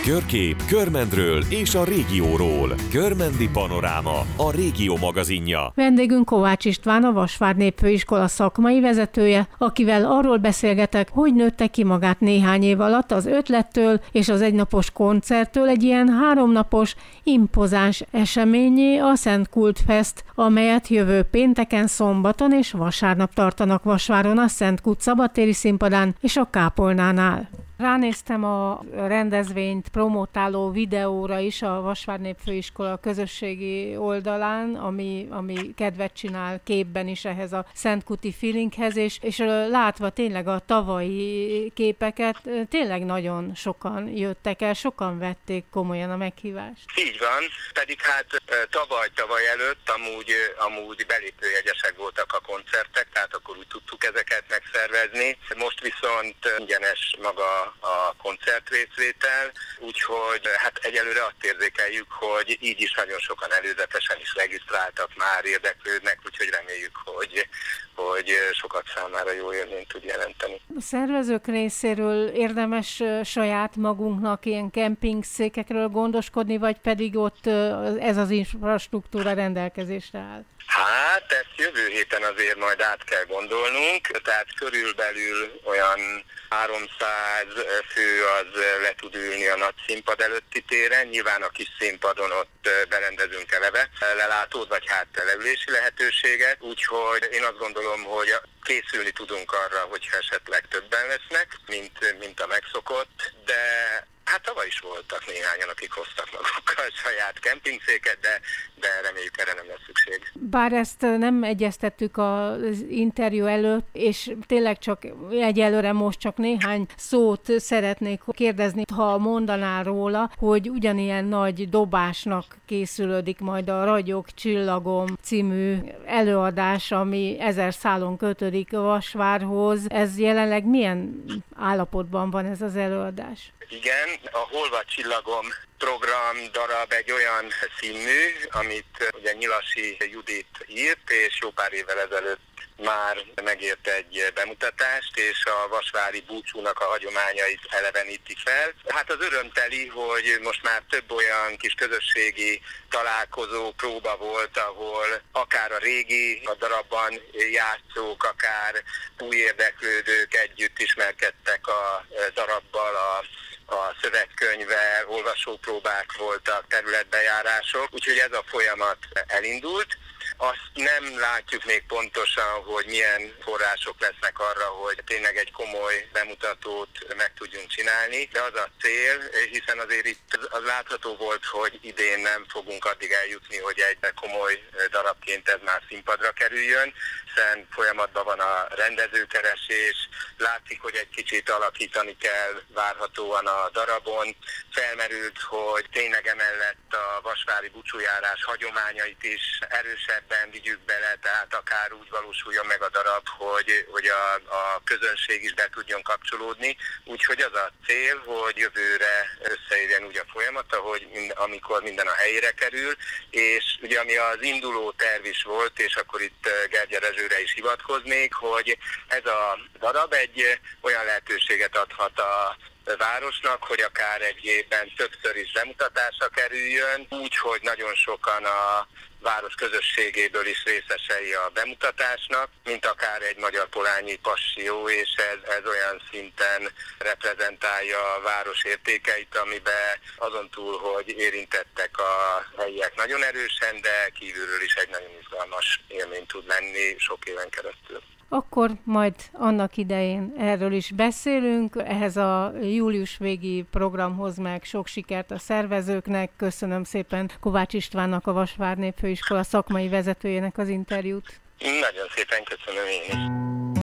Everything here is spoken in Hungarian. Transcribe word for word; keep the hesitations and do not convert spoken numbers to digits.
Körkép, Körmendről és a régióról. Körmendi Panoráma, a Régió magazinja. Vendégünk Kovács István, a Vasvár Népfőiskola szakmai vezetője, akivel arról beszélgetek, hogy nőtte ki magát néhány év alatt az ötlettől és az egynapos koncerttől egy ilyen háromnapos, impozáns eseményé, a Szent Kult Fest, amelyet jövő pénteken, szombaton és vasárnap tartanak Vasváron a Szent Kult szabadtéri színpadán és a Kápolnánál. Ránéztem a rendezvényt promotáló videóra is a Vasvár Népfőiskola közösségi oldalán, ami, ami kedvet csinál képben is ehhez a szentkuti feelinghez, és, és látva tényleg a tavalyi képeket, tényleg nagyon sokan jöttek el, sokan vették komolyan a meghívást. Így van, pedig hát tavaly-tavaly előtt amúgy, amúgy belépőjegyesek voltak a koncertek, tehát akkor úgy tudtuk ezeket megszervezni. Most viszont ingyenes maga a koncertrészvétel, úgyhogy hát egyelőre azt érzékeljük, hogy így is nagyon sokan előzetesen is regisztráltak már, érdeklődnek, úgyhogy reméljük, hogy, hogy sokak számára jó élményt tud jelenteni. A szervezők részéről érdemes saját magunknak ilyen kempingszékekről gondoskodni, vagy pedig ott ez az infrastruktúra rendelkezésre áll? Hát ezt jövő héten azért majd át kell gondolnunk, tehát körülbelül olyan háromszáz fő az le tud ülni a nagy színpad előtti téren, nyilván a kis színpadon ott berendezünk eleve lelátót, vagy hátleülési lehetőséget, úgyhogy én azt gondolom, hogy készülni tudunk arra, hogyha esetleg többen lesznek, mint, mint a megszokott, de hát tavaly is voltak néhányan, akik hoztak magukkal saját kempingszéket, de, de reméljük erre nem lesz szükség. Bár ezt nem egyeztettük az interjú előtt, és tényleg csak egyelőre most csak néhány szót szeretnék kérdezni, ha mondaná róla, hogy ugyanilyen nagy dobásnak készülődik majd a Ragyog Csillagom című előadás, ami ezer szálon kötődik Vasvárhoz. Ez jelenleg milyen állapotban van ez az előadás? Igen, a Holva Csillagom program darab egy olyan színmű, amit ugye Nyilasi Judit írt, és jó pár évvel ezelőtt már megért egy bemutatást, és a vasvári búcsúnak a hagyományait eleveníti fel. Hát az örömteli, hogy most már több olyan kis közösségi találkozó, próba volt, ahol akár a régi, a darabban játszók, akár új érdeklődők együtt ismerkedtek a darabbal, a a szövegkönyvvel, olvasópróbák voltak, területbejárások, úgyhogy ez a folyamat elindult. Azt nem látjuk még pontosan, hogy milyen források lesznek arra, hogy tényleg egy komoly bemutatót meg tudjunk csinálni, de az a cél, hiszen azért itt az látható volt, hogy idén nem fogunk addig eljutni, hogy egy komoly darabként ez már színpadra kerüljön, hiszen folyamatban van a rendezőkeresés, látszik, hogy egy kicsit alakítani kell várhatóan a darabon. Felmerült, hogy tényleg emellett a vasvári búcsújárás hagyományait is erősebben vigyük bele, tehát akár úgy valósuljon meg a darab, hogy, hogy a, a közönség is be tudjon kapcsolódni. Úgyhogy az a cél, hogy jövőre összeérjen úgy a folyamata, hogy mind, amikor minden a helyére kerül, és ugye ami az induló terv is volt, és akkor itt Gergye Rezsőre is hivatkoznék, hogy ez a darab egy olyan lehetőséget adhat a városnak, hogy akár egy évben többször is bemutatásra kerüljön, úgy, hogy nagyon sokan a város közösségéből is részesei a bemutatásnak, mint akár egy magyar polányi passió, és ez, ez olyan szinten reprezentálja a város értékeit, amiben azon túl, hogy érintettek a helyiek nagyon erősen, de kívülről is egy nagyon izgalmas élmény tud lenni sok éven keresztül. Akkor majd annak idején erről is beszélünk, ehhez a július végi programhoz meg sok sikert a szervezőknek. Köszönöm szépen Kovács Istvánnak, a Vasvár Népfőiskola szakmai vezetőjének az interjút. Nagyon szépen köszönöm én is.